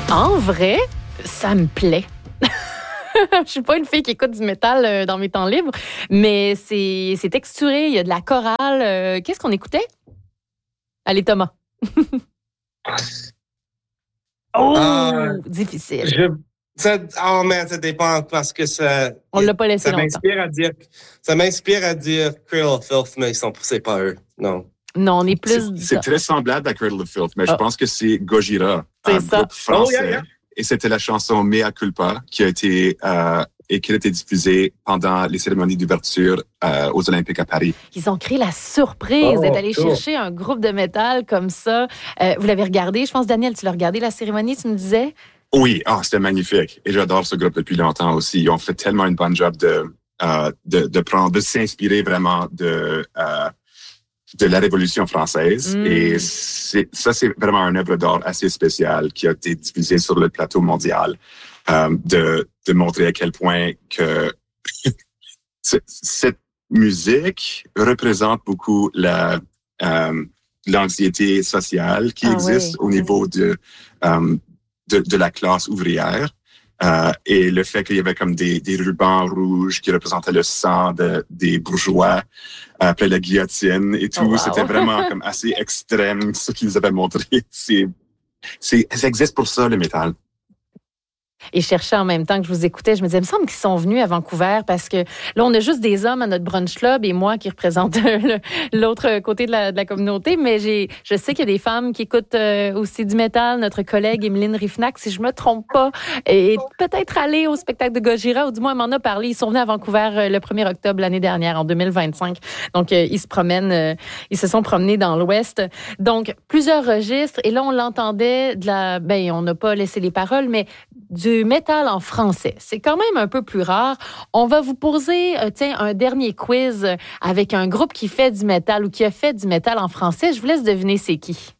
En vrai, ça me plaît. Je suis pas une fille qui écoute du métal dans mes temps libres, mais c'est texturé, il y a de la chorale. Qu'est-ce qu'on écoutait? Allez, Thomas. Difficile. Ça dépend parce que ça. On l'a pas laissé longtemps. Ça m'inspire à dire Cradle of Filth, mais c'est pas eux, non. Non, on est plus. C'est très semblable à Cradle of Filth, mais je pense que c'est Gojira, c'est un groupe français. Et c'était la chanson Mea Culpa qui a été diffusée pendant les cérémonies d'ouverture aux Olympiques à Paris. Ils ont créé la surprise d'être allés chercher un groupe de métal comme ça. Vous l'avez regardé, je pense, Daniel, tu l'as regardé la cérémonie, tu me disais? Oui, c'était magnifique. Et j'adore ce groupe depuis longtemps aussi. Ils ont fait tellement une bonne job de s'inspirer vraiment de la Révolution française. Et c'est vraiment une œuvre d'art assez spéciale qui a été diffusée sur le plateau mondial, de montrer à quel point que cette musique représente beaucoup l'anxiété sociale qui existe au niveau de la classe ouvrière. Et le fait qu'il y avait comme des rubans rouges qui représentaient le sang des bourgeois après la guillotine et tout. C'était vraiment comme assez extrême ce qu'ils avaient montré. Ça existe pour ça, le métal. Et je cherchais en même temps que je vous écoutais, je me disais, il me semble qu'ils sont venus à Vancouver parce que là, on a juste des hommes à notre brunch club et moi qui représente l'autre côté de la communauté, mais je sais qu'il y a des femmes qui écoutent aussi du métal. Notre collègue Emeline Rifnac, si je me trompe pas, est peut-être allée au spectacle de Gojira, ou du moins elle m'en a parlé. Ils sont venus à Vancouver le 1er octobre l'année dernière, en 2025. Donc, ils se sont promenés dans l'Ouest. Donc, plusieurs registres. Et là, on l'entendait on n'a pas laissé les paroles, mais du métal en français. C'est quand même un peu plus rare. On va vous poser, un dernier quiz avec un groupe qui fait du métal ou qui a fait du métal en français. Je vous laisse deviner c'est qui.